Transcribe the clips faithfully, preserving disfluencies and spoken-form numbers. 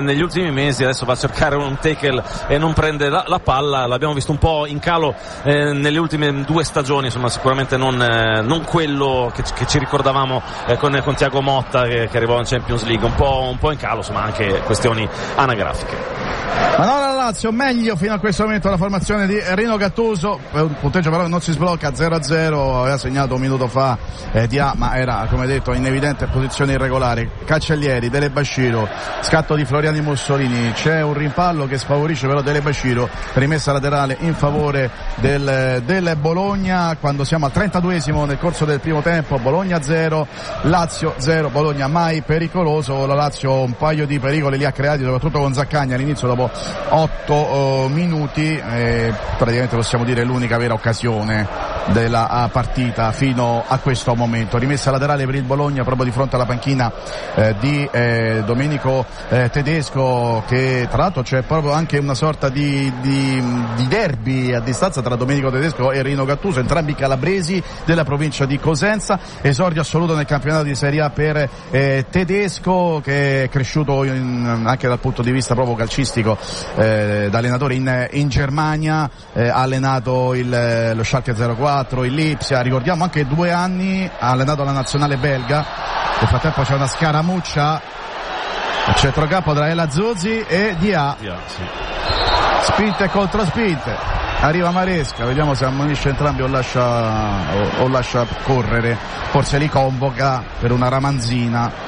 negli ultimi mesi, adesso va a cercare un tackle e non prende la, la palla. L'abbiamo visto un po' in calo eh, nelle ultime due stagioni, insomma sicuramente non, eh, non quello che, che ci ricordavamo eh, con, con Thiago Motta che, che arrivò in Champions League, un po', un po' in calo, insomma anche questioni anagrafiche. Ma no, la Lazio meglio fino a questo momento la formazione di Rino Gattuso, un punteggio però che non si sblocca, zero a zero, aveva segnato un minuto fa eh, Dia, ma era come detto in evidente posizione irregolare. Cancellieri, Dele Basciro, scatto di Floriani Mussolini, c'è un rimpallo che sfavorisce però Dele Basciro, rimessa laterale in favore del, del Bologna quando siamo al trentaduesimo nel corso del primo tempo. Bologna zero, Lazio zero, Bologna mai pericoloso. La Lazio un paio di pericoli li ha creati soprattutto con Zaccagni all'inizio dopo otto uh, minuti, eh, praticamente possiamo dire l'unica vera occasione della uh, partita fino a questo momento. Rimessa laterale per il Bologna proprio di fronte alla panchina eh, di eh, Domenico eh, Tedesco, che tra l'altro c'è proprio anche una sorta di, di, di derby a distanza tra Domenico Tedesco e Rino Gattuso, entrambi calabresi della provincia di Cosenza. Esordio assoluto nel campionato di Serie A per eh, Tedesco, che è cresciuto in, anche dal punto di vista proprio calcistico eh, da allenatore in, in Germania, eh, ha allenato il, lo Schalke zero quattro, il Lipsia, ricordiamo anche due anni ha allenato la nazionale belga. Nel frattempo c'è una scaramuccia al centrocampo tra El Azzurri e Dia, yeah, sì. Spinte contro spinte, arriva Maresca, vediamo se ammonisce entrambi o lascia, o, o lascia correre, forse li convoca per una ramanzina.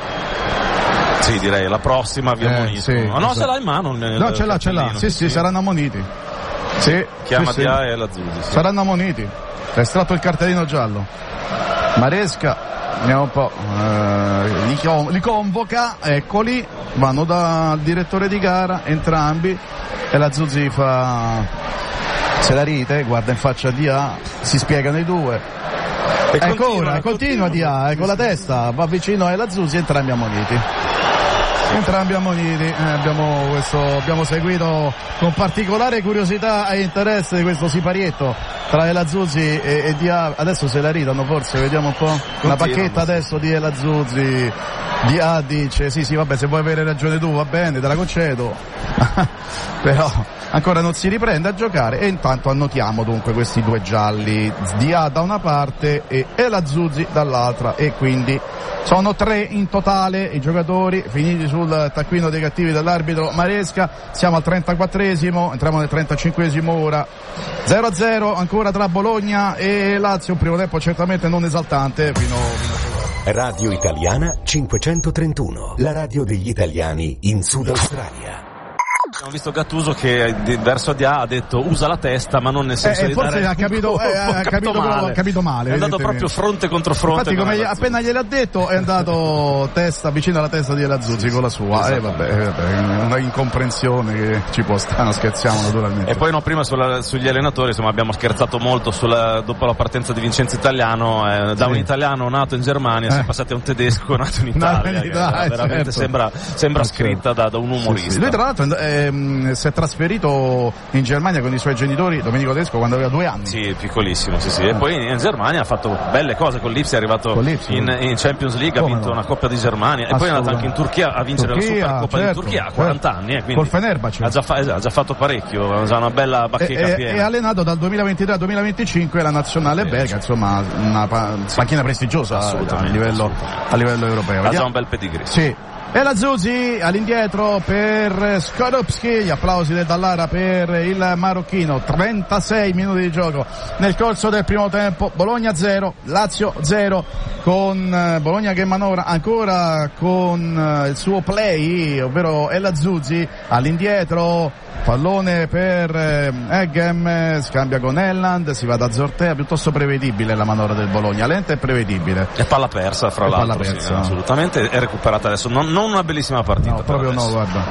Sì, direi la prossima vi ammonisco. Eh, sì, oh, no, esatto. ce l'ha in mano nel no, ce l'ha, ce l'ha, sì, sì, sì, saranno ammoniti. Sì, chiama sì, Dia sì. e l'Azzurri, sì. Saranno ammoniti. È estratto il cartellino giallo. Maresca, vediamo un po', eh, li, con- li convoca, eccoli, vanno dal direttore di gara, entrambi, e l'Azzurri fa, se la ride, guarda in faccia a Dia, si spiegano i due. E ancora, continua, continua Dia, eh, con la testa, va vicino a Azzurri, entrambi ammoniti. Entrambi ammoniti, eh, abbiamo, questo, abbiamo seguito con particolare curiosità e interesse questo siparietto tra El Azzurri e, e Dia. Adesso se la ridano forse, vediamo un po'. Continua, una pacchetta adesso di El Azzurri. Dia dice sì sì vabbè, se vuoi avere ragione tu va bene, te la concedo. Però ancora non si riprende a giocare e intanto annotiamo dunque questi due gialli, Dia da una parte e El Azzurri dall'altra, e quindi sono tre in totale i giocatori finiti sul taccuino dei cattivi dell'arbitro Maresca. Siamo al trentaquattresimo, entriamo nel trentacinquesimo ora, zero a zero ancora tra Bologna e Lazio, un primo tempo certamente non esaltante fino, fino Radio Italiana cinquecentotrentuno, la radio degli italiani in Sud Australia. Abbiamo visto Gattuso che verso Dia ha detto usa la testa, ma non nel senso eh, di forse dare ha capito, eh, ha capito, capito male. Ha capito male. È andato proprio fronte contro fronte. Infatti, come appena gliel'ha detto, è andato testa vicino alla testa di El Azzurri, sì, con la sua. Eh, vabbè, eh, vabbè, una incomprensione che ci può stare, non scherziamo naturalmente. E poi no, prima sulla, sugli allenatori, insomma, abbiamo scherzato molto sulla, dopo la partenza di Vincenzo Italiano, eh, da sì. un italiano nato in Germania, eh. si è passati a un tedesco nato in Italia. No, in Italia, che, eh, veramente certo. sembra, sembra scritta da, da un umorista. Sì, sì. Lui tra l'altro ehm, si è trasferito in Germania con i suoi genitori, Domenico Tedesco, quando aveva due anni. Sì, piccolissimo, sì, sì. E poi in Germania ha fatto belle cose con l'Ipsia, è arrivato in, in Champions League, come ha vinto no? una Coppa di Germania e poi è andato anche in Turchia a vincere Turchia, la Supercoppa certo, di Turchia a quaranta certo. anni, eh, quindi col Fenerbahce. Ha già, fa, ha già fatto parecchio, ha già una bella bacheca e, piena. E ha allenato dal duemilaventitré al duemilaventicinque la nazionale belga, insomma una panchina prestigiosa a livello, a livello europeo. Ha già un bel pedigree. Sì. E la Zuzzi all'indietro per Skorupski, gli applausi del Dallara per il marocchino. Trentasei minuti di gioco nel corso del primo tempo, Bologna zero, Lazio zero, con Bologna che manovra ancora con il suo play, ovvero El Azzurri all'indietro, pallone per Eggem, scambia con Elland, si va da Zortea, piuttosto prevedibile la manovra del Bologna, lenta e prevedibile. E palla persa fra e l'altro, palla persa. Sì, assolutamente, è recuperata adesso, non, non una bellissima partita. No, proprio adesso. no, guarda.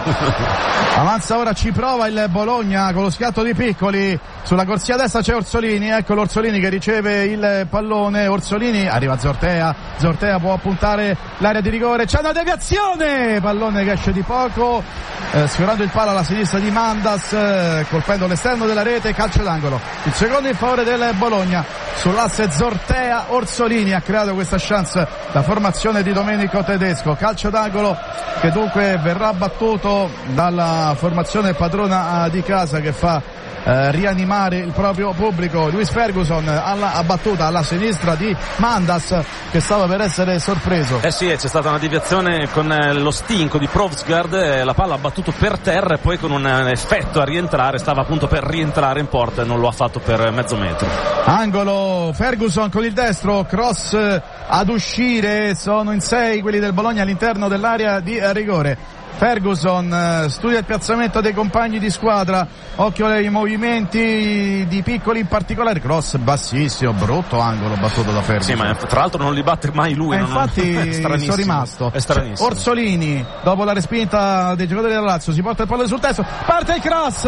Avanza ora, ci prova il Bologna con lo scatto di Piccoli, sulla corsia destra c'è Orsolini, ecco l'Orsolini che riceve il pallone, Orsolini, arriva Zortea, Zortea può puntare l'area di rigore, c'è una deviazione, pallone che esce di poco, eh, sfiorando il palo alla sinistra di Manda. Mandas eh, colpendo l'esterno della rete, calcio d'angolo. Il secondo in favore del Bologna sull'asse Zortea Orsolini, ha creato questa chance la formazione di Domenico Tedesco. Calcio d'angolo che dunque verrà battuto dalla formazione padrona di casa, che fa Eh, rianimare il proprio pubblico. Luis Ferguson alla battuta alla sinistra di Mandas, che stava per essere sorpreso. Eh sì, c'è stata una deviazione con eh, lo stinco di Provsgaard, eh, la palla ha battuto per terra e poi con un eh, effetto a rientrare, stava appunto per rientrare in porta e non lo ha fatto per mezzo metro. Angolo, Ferguson con il destro, cross eh, ad uscire, sono in sei quelli del Bologna all'interno dell'area di eh, rigore. Ferguson eh, studia il piazzamento dei compagni di squadra, occhio ai movimenti di Piccoli in particolare, cross bassissimo, brutto angolo battuto da Ferguson. Sì, ma tra l'altro non li batte mai lui. Eh, non infatti è sono rimasto. È stranissimo. Orsolini, dopo la respinta dei giocatori del Lazio, si porta il pallone sul testo, parte il cross,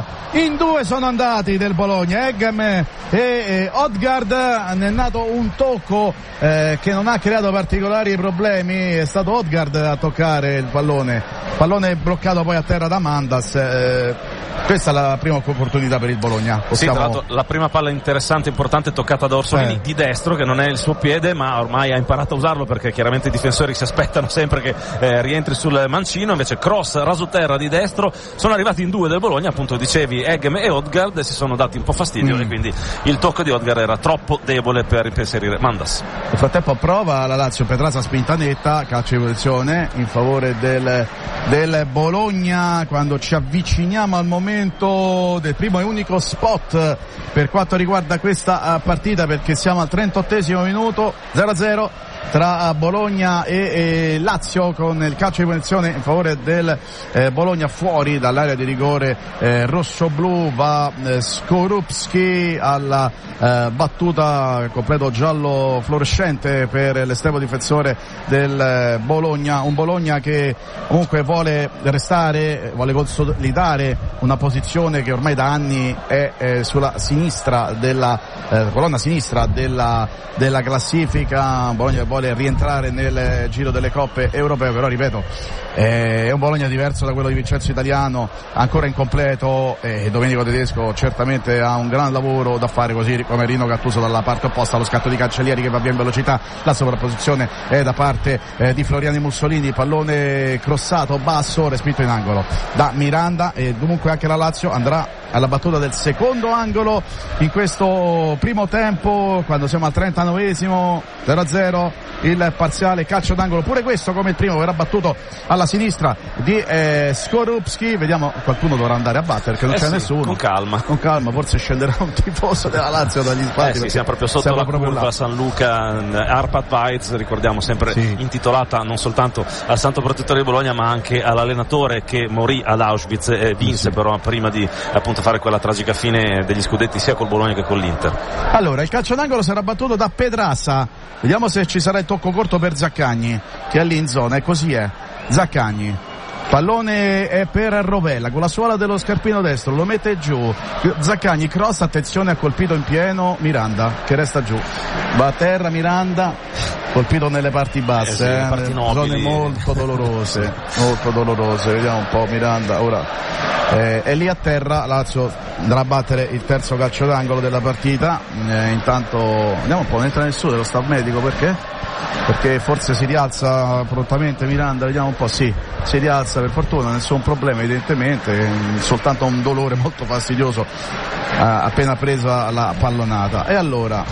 in due sono andati del Bologna, Eggem e, e Odgaard, ne è nato un tocco eh, che non ha creato particolari problemi, è stato Odgaard a toccare il pallone. Pallone bloccato poi a terra da Mandas. Eh, questa è la prima opportunità per il Bologna. Possiamo... Sì, tra l'altro la prima palla interessante, importante, toccata da Orsolini eh. di destro, che non è il suo piede, ma ormai ha imparato a usarlo, perché chiaramente i difensori si aspettano sempre che eh, rientri sul mancino. Invece cross rasoterra di destro, sono arrivati in due del Bologna, appunto dicevi Eggem e Odgaard, e si sono dati un po' fastidio mm. e quindi il tocco di Odgaard era troppo debole per impensierire Mandas. Nel frattempo prova la Lazio, Petrasa spinta netta, calcio di posizione in favore del del Bologna, quando ci avviciniamo al momento del primo e unico spot per quanto riguarda questa partita, perché siamo al trentottesimo minuto, zero a zero tra Bologna e, e Lazio, con il calcio di punizione in favore del eh, Bologna. Fuori dall'area di rigore eh, rosso-blu va eh, Skorupski alla eh, battuta, completo giallo fluorescente per l'estremo difensore del eh, Bologna, un Bologna che comunque vuole restare, vuole consolidare una posizione che ormai da anni è eh, sulla sinistra della eh, colonna sinistra della, della classifica. Bologna vuole rientrare nel giro delle coppe europee, però ripeto eh, è un Bologna diverso da quello di Vincenzo Italiano, ancora incompleto, e Domenico Tedesco certamente ha un gran lavoro da fare, così come Rino Gattuso dalla parte opposta. Lo scatto di Cancellieri che va via in velocità, la sovrapposizione è da parte eh, di Floriani Mussolini, pallone crossato basso, respinto in angolo da Miranda, e dunque anche la Lazio andrà alla battuta del secondo angolo in questo primo tempo, quando siamo al trentanovesimo, zero a zero il parziale. Calcio d'angolo pure questo, come il primo, verrà battuto alla sinistra di eh, Skorupski. Vediamo, qualcuno dovrà andare a battere, perché non eh c'è sì, nessuno. Con calma. Con calma, forse scenderà un tifoso della Lazio dagli spalti. Eh sì, siamo proprio sotto la curva là. San Luca, Arpad Weiz, ricordiamo, sempre sì, intitolata non soltanto al santo protettore di Bologna, ma anche all'allenatore che morì ad Auschwitz e vinse sì. però prima di appunto fare quella tragica fine degli scudetti sia col Bologna che con l'Inter. Allora, il calcio d'angolo sarà battuto da Pedrassa, vediamo se ci sarà il tocco corto per Zaccagni, che è lì in zona, e così è. Zaccagni, pallone è per Rovella con la suola dello scarpino destro, lo mette giù. Zaccagni, cross, attenzione, ha colpito in pieno Miranda, che resta giù, va a terra Miranda, colpito nelle parti basse, eh sì, eh, parti zone molto dolorose, molto dolorose. Vediamo un po' Miranda ora. Eh, è lì a terra. Lazio andrà a battere il terzo calcio d'angolo della partita. Eh, intanto andiamo un po', non entra nessuno dello staff medico, perché? Perché forse si rialza prontamente Miranda, vediamo un po', sì, si rialza per fortuna, nessun problema evidentemente, soltanto un dolore molto fastidioso eh, appena presa la pallonata. E allora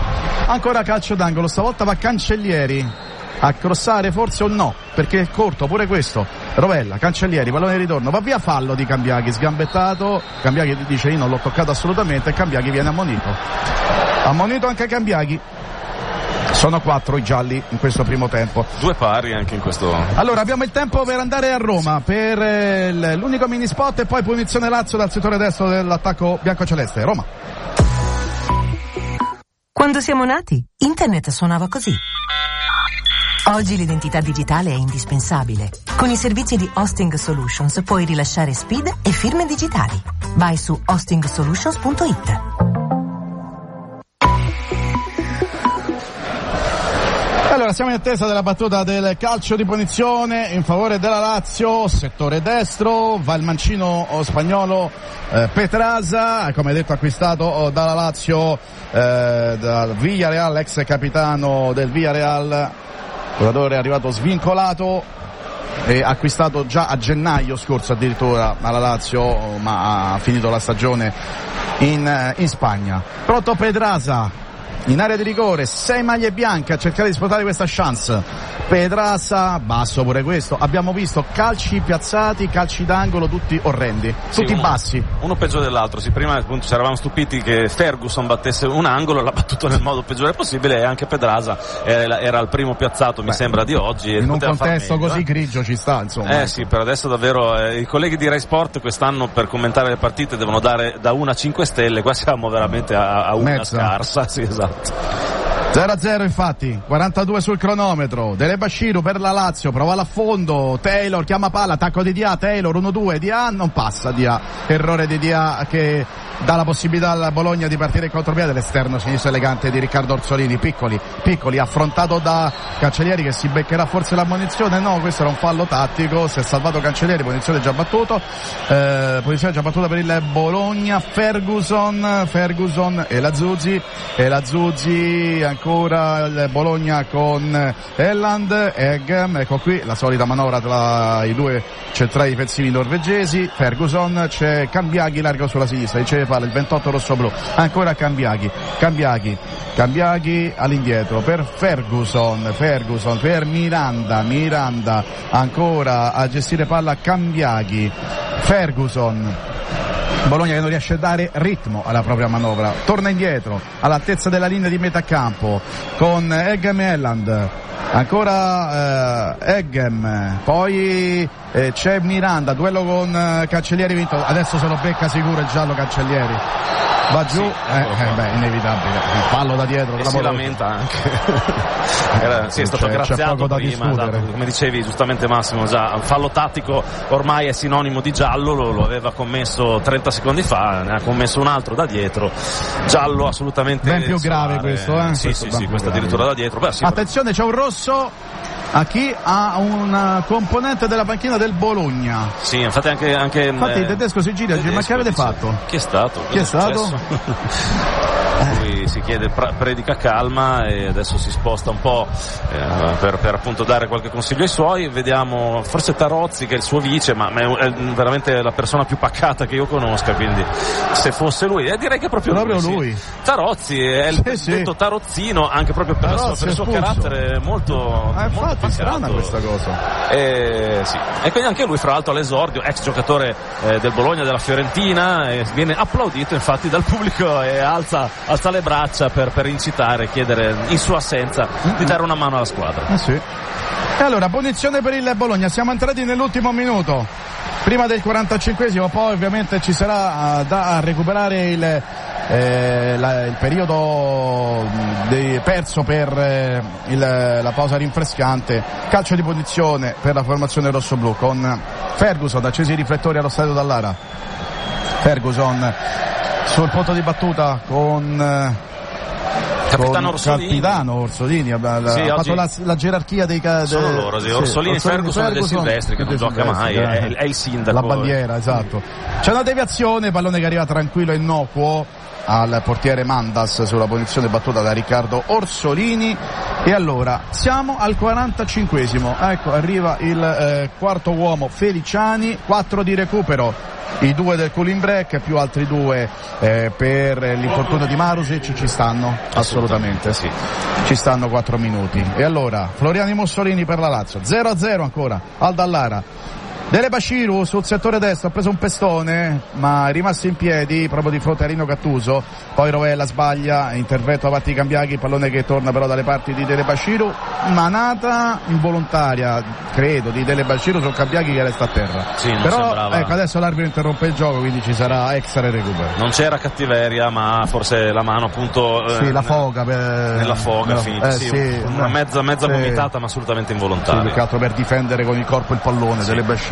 ancora calcio d'angolo, stavolta va Cancellieri a crossare, forse o no, perché è corto pure questo. Rovella, Cancellieri, pallone di ritorno, va via, fallo di Cambiaghi, sgambettato. Cambiaghi dice io non l'ho toccato assolutamente, e Cambiaghi viene ammonito. Ammonito anche Cambiaghi. Sono quattro i gialli in questo primo tempo. Due pari anche in questo. Allora abbiamo il tempo per andare a Roma per eh, l'unico mini spot, e poi punizione Lazio dal settore destro dell'attacco biancoceleste. Roma. Quando siamo nati, internet suonava così. Oggi l'identità digitale è indispensabile. Con i servizi di Hosting Solutions puoi rilasciare S P I D e firme digitali. Vai su hosting solutions punto it. Allora Allora siamo in attesa della battuta del calcio di punizione in favore della Lazio, settore destro, va il mancino spagnolo eh, Petrasa, come detto acquistato dalla Lazio eh, dal Villarreal, ex capitano del Villarreal, giocatore arrivato svincolato e acquistato già a gennaio scorso addirittura alla Lazio, ma ha finito la stagione in, in Spagna. Pronto Petrasa in area di rigore, sei maglie bianche a cercare di sfruttare questa chance. Petrasa, basso pure questo. Abbiamo visto calci piazzati, calci d'angolo tutti orrendi, sì, tutti uno, bassi. Uno peggio dell'altro. Sì, prima appunto ci eravamo stupiti che Ferguson battesse un angolo, l'ha battuto nel modo peggiore possibile, e anche Petrasa era, era il primo piazzato, mi Beh, sembra, di oggi. In un contesto meglio, così eh? grigio ci sta, insomma. Eh ecco. sì, per adesso davvero eh, i colleghi di Rai Sport quest'anno per commentare le partite devono dare da una a cinque stelle, qua siamo veramente a, a una Mezza. scarsa. Sì, esatto. zero a zero infatti, quarantadue sul cronometro. Dele Bashiru per la Lazio, prova l'affondo, Taylor chiama palla, attacco di Dia, Taylor uno due, Dia non passa, Dia, errore di Dia che dà la possibilità alla Bologna di partire in contropiede. L'esterno sinistro elegante di Riccardo Orsolini, piccoli, piccoli, affrontato da Cancellieri che si beccherà forse l'ammonizione, no, questo era un fallo tattico, si è salvato Cancellieri, punizione già battuto, eh, punizione già battuta per il Bologna. Ferguson, Ferguson e la Zuzzi, e la Zuzzi ancora il Bologna con Elland, Eggem, ecco qui la solita manovra tra i due centrali difensivi norvegesi. Ferguson, c'è Cambiaghi largo sulla sinistra, riceve palla il ventotto rossoblu, ancora Cambiaghi, Cambiaghi, Cambiaghi all'indietro per Ferguson, Ferguson per Miranda, Miranda ancora a gestire palla Cambiaghi, Ferguson. Bologna che non riesce a dare ritmo alla propria manovra, torna indietro all'altezza della linea di metà campo con Eggem e Elland, ancora eh, Eggem, poi eh, c'è Miranda, duello con eh, Cancellieri vinto, adesso se lo becca sicuro il giallo Cancellieri, va giù, sì, eh, eh, beh, inevitabile, il fallo da dietro e si lamenta anche. Era, sì, è stato c'è, graziato c'è prima, esatto, come dicevi giustamente Massimo, già un fallo tattico ormai è sinonimo di giallo, lo, lo aveva commesso trenta secondi fa, ne ha commesso un altro da dietro, giallo assolutamente ben più grave solare. questo, eh? Sì, questo sì, sì, questo addirittura da dietro. Beh, sì, attenzione, c'è un rosso a chi? Ha un componente della panchina del Bologna. Sì, infatti anche, anche infatti eh, il tedesco si gira, tedesco, ma che avete dice, fatto? Chi è stato? Chi è, è stato? Lui si chiede, predica calma e adesso si sposta un po' eh, per, per appunto dare qualche consiglio ai suoi. Vediamo forse Tarozzi che è il suo vice, ma è veramente la persona più pacata che io conosca, quindi se fosse lui, eh, direi che è proprio, proprio lui, lui. Sì. Tarozzi è il sì, detto sì. Tarozzino, anche proprio per, Tarozzi, il suo, per il suo carattere molto, eh, molto infatti strana questa cosa. E, sì. E quindi anche lui fra l'altro all'esordio, ex giocatore eh, del Bologna, della Fiorentina, e viene applaudito infatti dal pubblico e alza, alza le braccia per, per incitare, chiedere in sua assenza di dare una mano alla squadra. Eh sì. E allora punizione per il Bologna, siamo entrati nell'ultimo minuto prima del quarantacinquesimo, poi ovviamente ci sarà uh, da recuperare il, eh, la, il periodo di, perso per eh, il, la pausa rinfrescante. Calcio di punizione per la formazione rossoblu con Ferguson, accesi i riflettori allo stadio Dallara. Ferguson sul punto di battuta con eh, Capitano Orsolini. Capitano Orsolini ha, sì, ha oggi fatto la, la gerarchia dei ca- sono loro, sì. Orsolini, sì, Ferguson, Ferguson e De Silvestri che non gioca mai, è, è, è il sindaco, la bandiera, esatto. C'è una deviazione, pallone che arriva tranquillo e innocuo al portiere Mandas sulla punizione battuta da Riccardo Orsolini. E allora siamo al quarantacinquesimo, ecco arriva il eh, quarto uomo Feliciani, quattro di recupero, i due del cooling break più altri due eh, per l'infortunio di Marusic, ci stanno assolutamente, sì, ci stanno quattro minuti. E allora Floriani Mussolini per la Lazio, zero a zero ancora al Dallara. Dele Bashiru sul settore destro ha preso un pestone ma è rimasto in piedi proprio di fronte a Rino Gattuso, poi Rovella sbaglia, intervento da parte di Cambiaghi, pallone che torna però dalle parti di Dele Bashiru, manata involontaria credo di Dele Bashiru su Cambiaghi che resta a terra, sì, non però sembrava... ecco adesso l'arbitro interrompe il gioco, quindi ci sarà extra recupero. Non c'era cattiveria ma forse la mano appunto sì, eh, la foga per... nella foga no, finita, eh, sì, sì, una mezza, mezza sì. vomitata ma assolutamente involontaria, sì, più che altro per difendere con il corpo il pallone, sì. Dele Bashiru.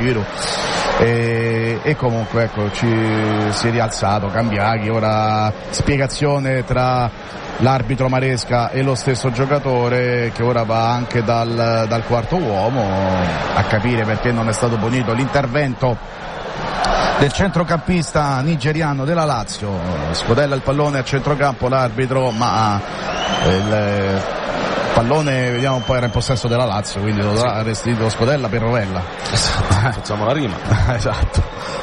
E, e comunque ecco ci si è rialzato Cambiaghi, ora spiegazione tra l'arbitro Maresca e lo stesso giocatore, che ora va anche dal, dal quarto uomo a capire perché non è stato punito l'intervento del centrocampista nigeriano della Lazio. Scodella il pallone a centrocampo l'arbitro, ma il pallone, vediamo un po', era in possesso della Lazio, quindi lo darà restituito Scodella per Rovella. Esatto, facciamo la rima. Esatto.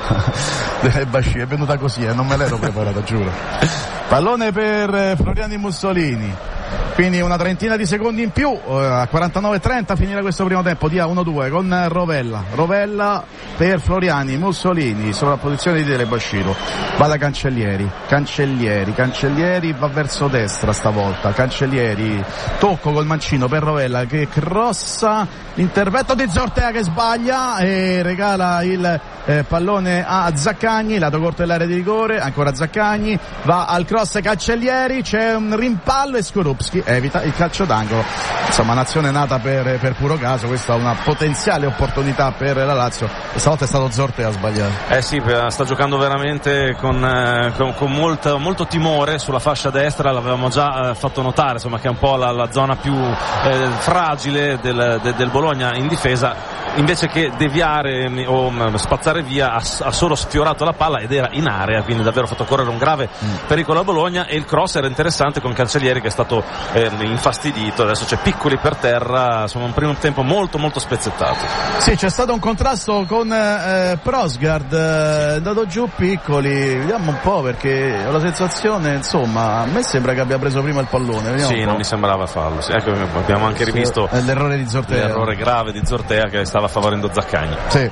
Basci è venuta così, eh, non me l'ero preparata, giuro. Pallone per Floriani Mussolini, quindi una trentina di secondi in più, a quarantanove trenta finirà questo primo tempo di A uno due con Rovella. Rovella per Floriani Mussolini, sovrapposizione di Telebasciro, va da Cancellieri, Cancellieri, Cancellieri va verso destra stavolta, Cancellieri, tocco col mancino per Rovella che crossa, l'intervento di Zortea che sbaglia e regala il eh, pallone a Zaccagni, lato corto dell'area di rigore, ancora Zaccagni, va al cross Cancellieri, c'è un rimpallo e Skorupski evita il calcio d'angolo. Insomma, un'azione nata per, per puro caso, questa è una potenziale opportunità per la Lazio, e stavolta è stato Zortea a sbagliare. Eh sì, sta giocando veramente con, eh, con, con molto, molto timore sulla fascia destra, l'avevamo già eh, fatto notare, insomma, che è un po' la, la zona più eh, fragile del, del, del Bologna in difesa. Invece che deviare o spazzare via ha, ha solo sfiorato la palla ed era in area, quindi davvero ha fatto correre un grave pericolo a Bologna, e il cross era interessante con Cancellieri che è stato eh, infastidito. Adesso c'è Piccoli per terra, insomma un primo tempo molto molto spezzettato. Sì, c'è stato un contrasto con eh, Prosgard, è andato giù Piccoli, vediamo un po', perché ho la sensazione, insomma, a me sembra che abbia preso prima il pallone. Vediamo sì, non mi sembrava fallo, sì, ecco, abbiamo anche rivisto sì, l'errore di Zortea, l'errore grave di Zortea che stava favorendo Zaccagni. Sì.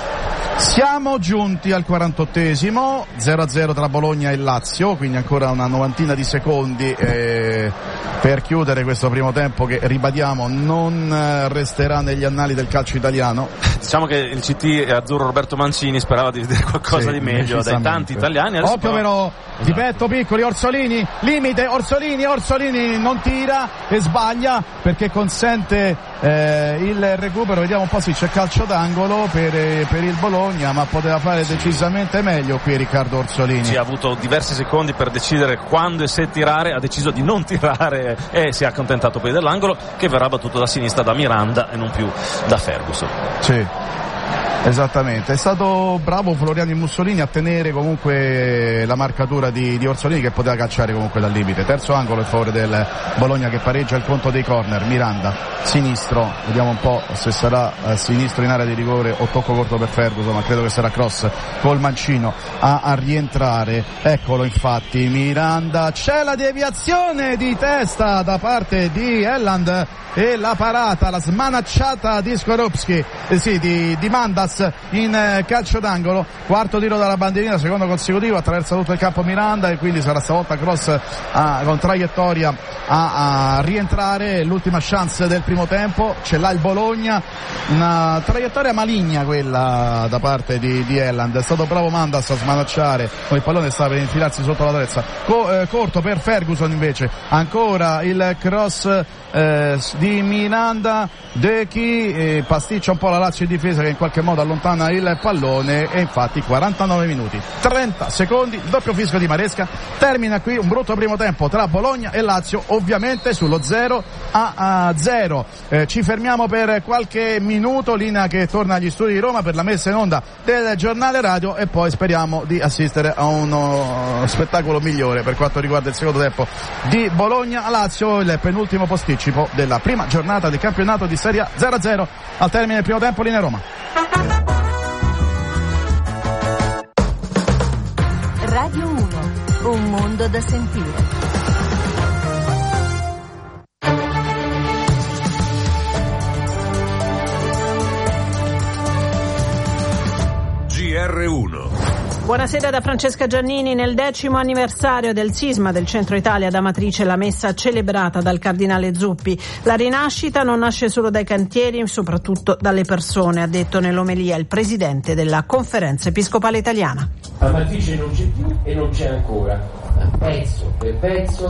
Siamo giunti al quarantottesimo, zero a zero tra Bologna e Lazio, quindi ancora una novantina di secondi eh, per chiudere questo primo tempo che, ribadiamo, non resterà negli annali del calcio italiano. Diciamo che il C T azzurro Roberto Mancini sperava di vedere qualcosa sì, di meglio dai tanti italiani. Adesso occhio però, di petto Piccoli, Orsolini, limite, Orsolini, Orsolini non tira e sbaglia perché consente eh, il recupero. Vediamo un po', sì, c'è calcio d'angolo per, per il Bologna, ma poteva fare decisamente meglio qui Riccardo Orsolini. Sì, ha avuto diversi secondi per decidere quando e se tirare, ha deciso di non tirare e si è accontentato poi dell'angolo, che verrà battuto da sinistra da Miranda e non più da Ferguson. Sì, esattamente, è stato bravo Floriani Mussolini a tenere comunque la marcatura di, di Orsolini, che poteva calciare comunque dal limite. Terzo angolo in favore del Bologna che pareggia il conto dei corner. Miranda sinistro, vediamo un po' se sarà eh, sinistro in area di rigore o tocco corto per Ferguson, ma credo che sarà cross col mancino a, a rientrare. Eccolo infatti Miranda, c'è la deviazione di testa da parte di Elland e la parata, la smanacciata di Skorupski, eh sì, di, di Mandas in eh, calcio d'angolo. Quarto tiro dalla bandierina, secondo consecutivo, attraversa tutto il campo Miranda, e quindi sarà stavolta cross a, con traiettoria a, a rientrare. L'ultima chance del primo tempo, ce l'ha il Bologna, una traiettoria maligna quella da parte di, di Elland. È stato bravo Mandas a smanacciare, il pallone stava per infilarsi sotto la trezza. Co, eh, corto per Ferguson invece, ancora il cross eh, di Miranda, De Chi eh, pasticcia un po' la Lazio in difesa che in qualche modo allontana il pallone, e infatti quarantanove minuti trenta secondi, doppio fischio di Maresca, termina qui un brutto primo tempo tra Bologna e Lazio, ovviamente sullo zero a zero. Eh, ci fermiamo per qualche minuto, linea che torna agli studi di Roma per la messa in onda del giornale radio, e poi speriamo di assistere a uno spettacolo migliore per quanto riguarda il secondo tempo di Bologna-Lazio, il penultimo posticipo della prima giornata del campionato di Serie A. Zero a zero al termine del primo tempo, linea Roma. Radio uno, un mondo da sentire. G R uno. Buonasera da Francesca Giannini. Nel decimo anniversario del sisma del centro Italia ad Amatrice, la messa celebrata dal cardinale Zuppi. La rinascita non nasce solo dai cantieri, soprattutto dalle persone, ha detto nell'omelia il presidente della Conferenza Episcopale Italiana. Amatrice non c'è più e non c'è ancora, ma pezzo per pezzo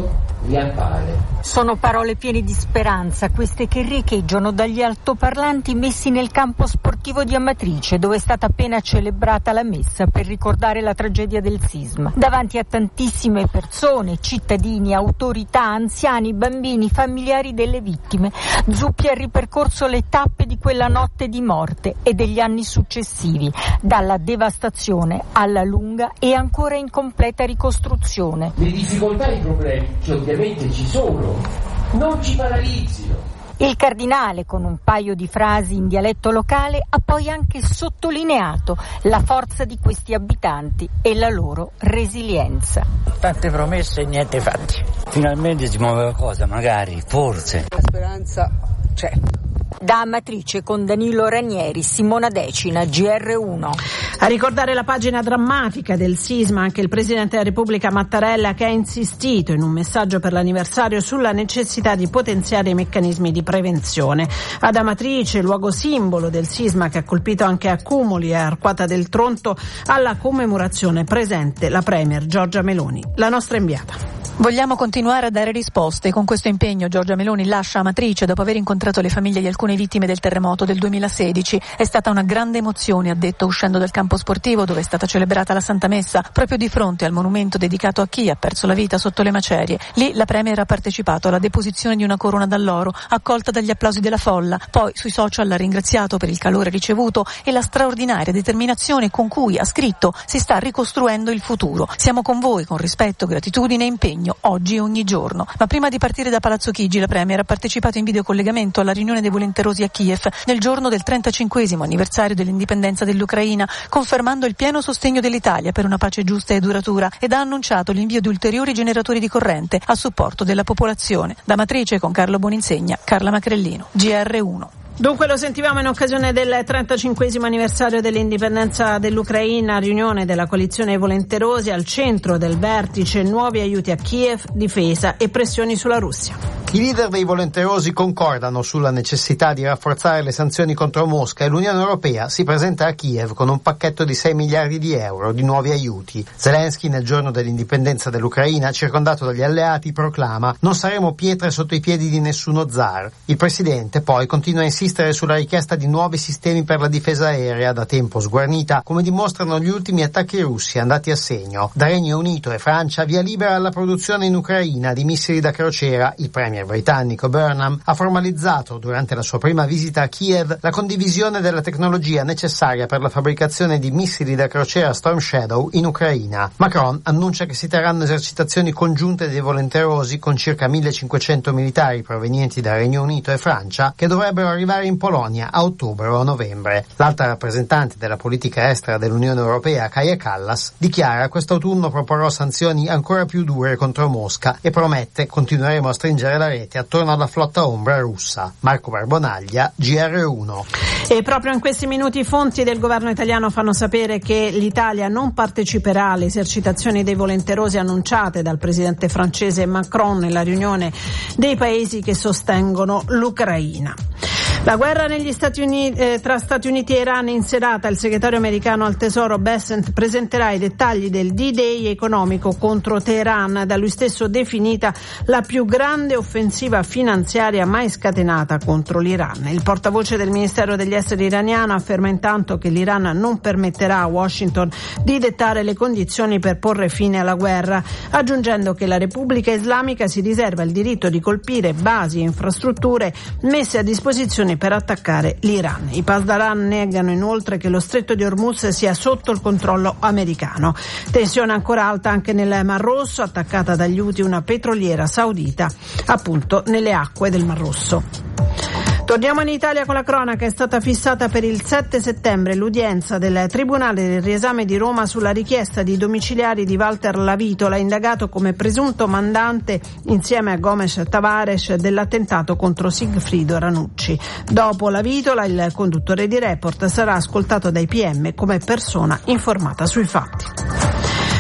mi appare. Sono parole piene di speranza, queste che riecheggiano dagli altoparlanti messi nel campo sportivo di Amatrice, dove è stata appena celebrata la messa per ricordare la tragedia del sisma. Davanti a tantissime persone, cittadini, autorità, anziani, bambini, familiari delle vittime, Zuppi ha ripercorso le tappe di quella notte di morte e degli anni successivi, dalla devastazione alla lunga e ancora incompleta ricostruzione. Le difficoltà e i problemi, che ovviamente ci sono, non ci paralizzino. Il cardinale, con un paio di frasi in dialetto locale, ha poi anche sottolineato la forza di questi abitanti e la loro resilienza. Tante promesse e niente fatti. Finalmente si muove qualcosa, magari, forse. La speranza c'è. Da Amatrice con Danilo Ranieri, Simona Decina, G R uno. A ricordare la pagina drammatica del sisma anche il Presidente della Repubblica Mattarella, che ha insistito in un messaggio per l'anniversario sulla necessità di potenziare i meccanismi di prevenzione. Ad Amatrice, luogo simbolo del sisma che ha colpito anche Accumuli e Arquata del Tronto, alla commemorazione presente la Premier Giorgia Meloni, la nostra inviata. Vogliamo continuare a dare risposte. Con questo impegno Giorgia Meloni lascia Amatrice dopo aver incontrato le famiglie di alcune vittime del terremoto del duemilasedici. È stata una grande emozione, ha detto, uscendo dal campo sportivo dove è stata celebrata la Santa Messa, proprio di fronte al monumento dedicato a chi ha perso la vita sotto le macerie. Lì la Premier ha partecipato alla deposizione di una corona d'alloro, accolta dagli applausi della folla. Poi sui social ha ringraziato per il calore ricevuto e la straordinaria determinazione con cui, ha scritto, si sta ricostruendo il futuro. Siamo con voi con rispetto, gratitudine e impegno, oggi e ogni giorno. Ma prima di partire da Palazzo Chigi, la Premier ha partecipato in videocollegamento alla riunione dei volenterosi a Kiev nel giorno del trentacinquesimo anniversario dell'indipendenza dell'Ucraina, confermando il pieno sostegno dell'Italia per una pace giusta e duratura, ed ha annunciato l'invio di ulteriori generatori di corrente a supporto della popolazione. Da Amatrice con Carlo Boninsegna, Carla Macrellino, G R uno. Dunque lo sentivamo in occasione del trentacinquesimo anniversario dell'indipendenza dell'Ucraina, riunione della coalizione volenterosi al centro del vertice, nuovi aiuti a Kiev, difesa e pressioni sulla Russia. I leader dei volenterosi concordano sulla necessità di rafforzare le sanzioni contro Mosca e l'Unione Europea si presenta a Kiev con un pacchetto di sei miliardi di euro di nuovi aiuti. Zelensky, nel giorno dell'indipendenza dell'Ucraina, circondato dagli alleati, proclama: non saremo pietre sotto i piedi di nessuno zar. Il presidente poi continua a insistere sulla richiesta di nuovi sistemi per la difesa aerea, da tempo sguarnita, come dimostrano gli ultimi attacchi russi andati a segno. Da Regno Unito e Francia via libera alla produzione in Ucraina di missili da crociera. Il premier britannico Burnham ha formalizzato durante la sua prima visita a Kiev la condivisione della tecnologia necessaria per la fabbricazione di missili da crociera Storm Shadow in Ucraina. Macron annuncia che si terranno esercitazioni congiunte dei volenterosi con circa millecinquecento militari provenienti da Regno Unito e Francia, che dovrebbero arrivare in Polonia a ottobre o a novembre. L'alta rappresentante della politica estera dell'Unione Europea, Kaja Kallas, dichiara: quest'autunno proporrò sanzioni ancora più dure contro Mosca e promette: continueremo a stringere la rete attorno alla flotta ombra russa. Marco Barbonaglia, G R uno. E proprio in questi minuti fonti del governo italiano fanno sapere che l'Italia non parteciperà alle esercitazioni dei volenterosi annunciate dal presidente francese Macron nella riunione dei paesi che sostengono l'Ucraina. La guerra negli Stati Uniti, eh, tra Stati Uniti e Iran in serata. Il segretario americano al Tesoro Bessent presenterà i dettagli del D-Day economico contro Teheran, da lui stesso definita la più grande offensiva finanziaria mai scatenata contro l'Iran. Il portavoce del Ministero degli Esteri iraniano afferma intanto che l'Iran non permetterà a Washington di dettare le condizioni per porre fine alla guerra, aggiungendo che la Repubblica Islamica si riserva il diritto di colpire basi e infrastrutture messe a disposizione per attaccare l'Iran. I Pasdaran negano inoltre che lo stretto di Hormuz sia sotto il controllo americano. Tensione ancora alta anche nel Mar Rosso, attaccata dagli Houthi una petroliera saudita appunto nelle acque del Mar Rosso. Torniamo in Italia con la cronaca. È stata fissata per il sette settembre l'udienza del Tribunale del Riesame di Roma sulla richiesta di domiciliari di Walter Lavitola, indagato come presunto mandante insieme a Gomes Tavares dell'attentato contro Sigfrido Ranucci. Dopo Lavitola, il conduttore di Report sarà ascoltato dai P M come persona informata sui fatti.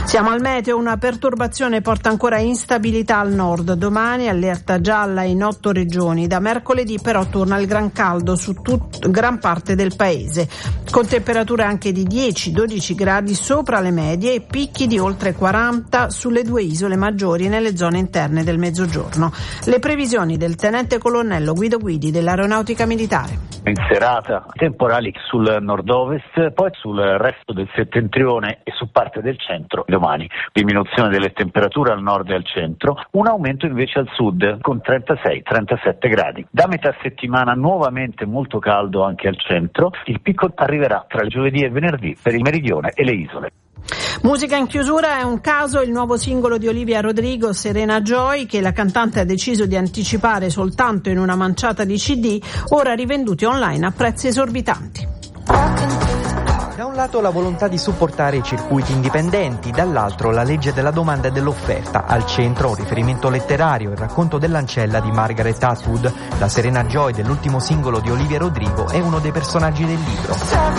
Siamo al meteo, una perturbazione porta ancora instabilità al nord. Domani allerta gialla in otto regioni. Da mercoledì però torna il gran caldo su tut- gran parte del paese, con temperature anche di dieci dodici gradi sopra le medie e picchi di oltre quaranta sulle due isole maggiori nelle zone interne del mezzogiorno. Le previsioni del tenente colonnello Guido Guidi dell'Aeronautica Militare. In serata temporali sul nord-ovest, poi sul resto del settentrione e su parte del centro. Domani diminuzione delle temperature al nord e al centro, un aumento invece al sud con trentasei trentasette gradi. Da metà settimana nuovamente molto caldo anche al centro, il picco arriverà tra il giovedì e il venerdì per il meridione e le isole. Musica in chiusura è un caso, il nuovo singolo di Olivia Rodrigo, Serena Joy, che la cantante ha deciso di anticipare soltanto in una manciata di C D, ora rivenduti online a prezzi esorbitanti. Da un lato la volontà di supportare i circuiti indipendenti, dall'altro la legge della domanda e dell'offerta. Al centro un riferimento letterario, il racconto dell'ancella di Margaret Atwood. La Serena Joy dell'ultimo singolo di Olivia Rodrigo è uno dei personaggi del libro.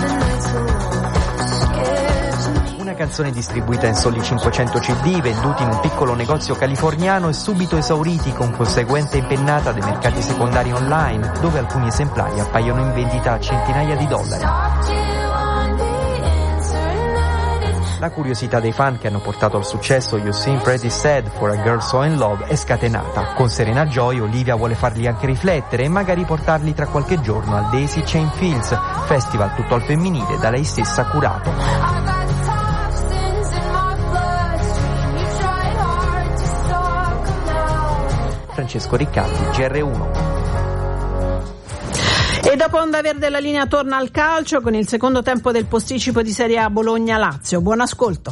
Una canzone distribuita in soli cinquecento C D, venduti in un piccolo negozio californiano e subito esauriti, con conseguente impennata dei mercati secondari online, dove alcuni esemplari appaiono in vendita a centinaia di dollari. La curiosità dei fan che hanno portato al successo You Seem Pretty Sad for a Girl So in Love è scatenata. Con Serena Joy Olivia vuole farli anche riflettere e magari portarli tra qualche giorno al Daisy Chain Fields, festival tutto al femminile da lei stessa curato. Francesco Riccardi, G R uno. E dopo Onda Verde la linea torna al calcio con il secondo tempo del posticipo di Serie A Bologna-Lazio. Buon ascolto.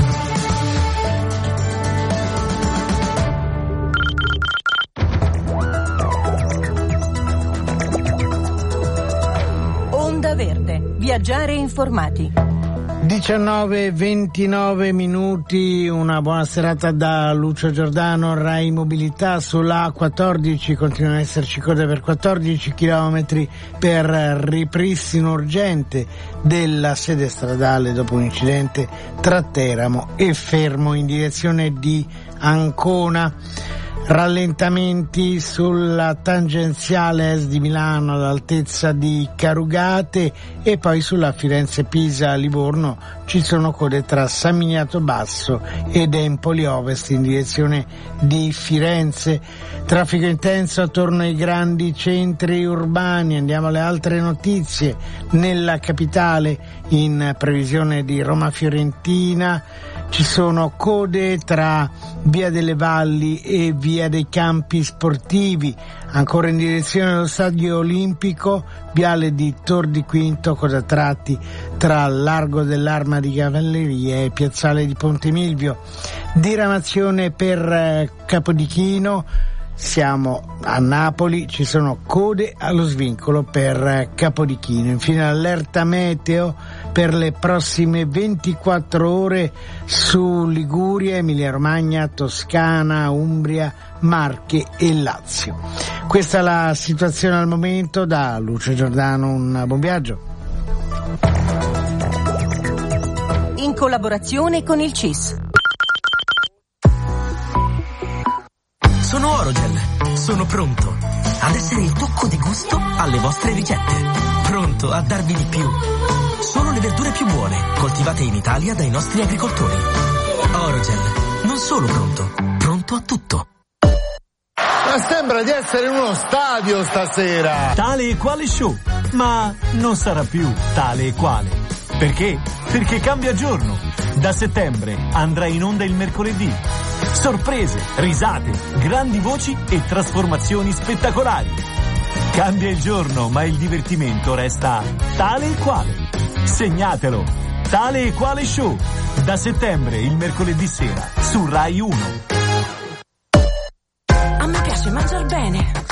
Onda Verde, viaggiare informati. diciannove e ventinove minuti, una buona serata da Lucio Giordano, Rai Mobilità. Sulla A quattordici continuano ad esserci code per quattordici chilometri per ripristino urgente della sede stradale dopo un incidente tra Teramo e Fermo in direzione di Ancona. Rallentamenti sulla tangenziale est di Milano all'altezza di Carugate e poi sulla Firenze-Pisa-Livorno ci sono code tra San Miniato Basso ed Empoli Ovest in direzione di Firenze. Traffico intenso attorno ai grandi centri urbani. Andiamo alle altre notizie. Nella capitale, in previsione di Roma Fiorentina, ci sono code tra Via delle Valli e Via dei Campi Sportivi. Ancora in direzione dello Stadio Olimpico, viale di Tor di Quinto, coda tratti tra Largo dell'Arma di Cavalleria e Piazzale di Ponte Milvio. Diramazione per Capodichino. Siamo a Napoli, ci sono code allo svincolo per Capodichino. Infine allerta meteo per le prossime ventiquattro ore su Liguria, Emilia Romagna, Toscana, Umbria, Marche e Lazio. Questa è la situazione al momento. Da Lucio Giordano un buon viaggio. In collaborazione con il C I S. Sono Orogel, sono pronto ad essere il tocco di gusto alle vostre ricette, pronto a darvi di più. Solo le verdure più buone, coltivate in Italia dai nostri agricoltori. Orogel, non solo pronto, pronto a tutto. Ma sembra di essere in uno stadio stasera. Tale e quale show, ma non sarà più tale e quale. Perché? Perché cambia giorno. Da settembre andrà in onda il mercoledì. Sorprese, risate, grandi voci e trasformazioni spettacolari. Cambia il giorno, ma il divertimento resta tale e quale. Segnatelo. Tale e quale show. Da settembre, il mercoledì sera, su Rai uno. A me piace mangiar bene.